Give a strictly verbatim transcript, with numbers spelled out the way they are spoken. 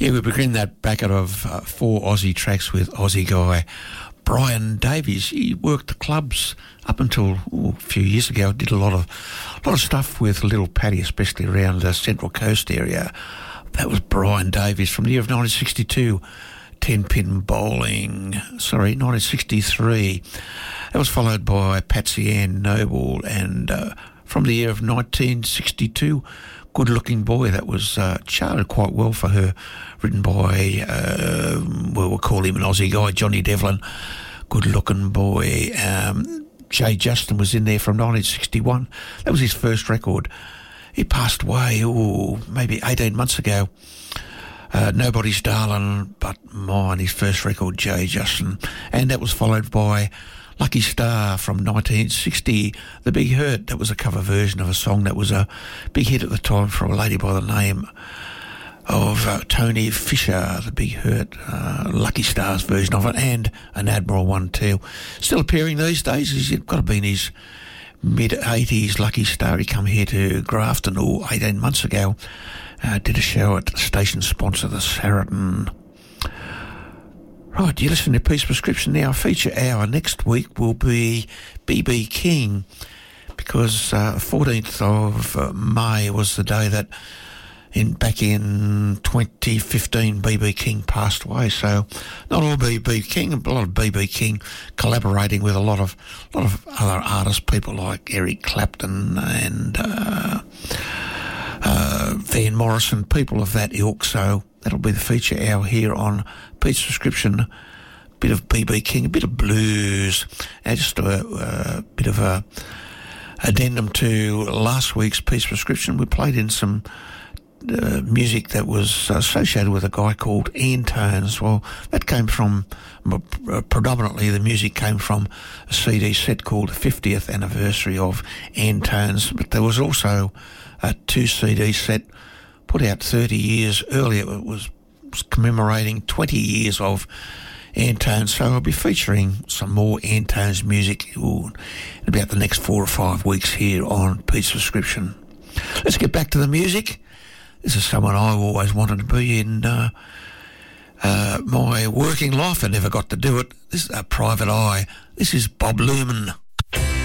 Yeah, we begin that packet of uh, four Aussie tracks with Aussie guy Brian Davies. He worked the clubs up until ooh, a few years ago. Did a lot of a lot of stuff with Little Paddy, especially around the Central Coast area. That was Brian Davies from the year of nineteen sixty-two. Ten-pin bowling, sorry, nineteen sixty-three. That was followed by Patsy Ann Noble, and uh, from the year of nineteen sixty-two, Good Looking Boy. That was uh, charted quite well for her, written by, uh, well, we'll call him an Aussie guy, Johnny Devlin. Good Looking Boy. Um, Jay Justin was in there from nineteen sixty-one. That was his first record. He passed away, oh, maybe eighteen months ago. Uh, Nobody's Darling But Mine, his first record, Jay Justin. And that was followed by Lucky Star from nineteen sixty, The Big Hurt. That was a cover version of a song that was a big hit at the time for a lady by the name of uh, Tony Fisher, The Big Hurt. Uh, Lucky Star's version of it, and an Admiral one too. Still appearing these days. He's got to be in his mid-eighties. Lucky Star. He come here to Grafton oh, eighteen months ago. Uh, did a show at the station sponsor, the Saraton. Right, you listen to Peace Prescription now. Feature hour next week will be B B King, because uh, fourteenth of May was the day that in back in twenty fifteen B B King passed away. So not all B B King, a lot of B B King collaborating with a lot of a lot of other artists, people like Eric Clapton and uh, uh, Van Morrison, people of that ilk. So that'll be the feature hour here on Pete's Prescription. A bit of B B King, a bit of blues, and just a, a bit of a addendum to last week's Pete's Prescription. We played in some uh, music that was associated with a guy called Ian Tones. Well, that came from, uh, predominantly the music came from a C D set called the fiftieth Anniversary of Ian Tones, but there was also a two C D set put out thirty years earlier. It was, was commemorating twenty years of Ian Tones, so I'll be featuring some more Ian Tones music ooh, in about the next four or five weeks here on Pete's Prescription. Let's get back to the music. This is someone I always wanted to be in uh, uh, my working life. I never got to do it. This is a Private Eye. This is Bob Luman.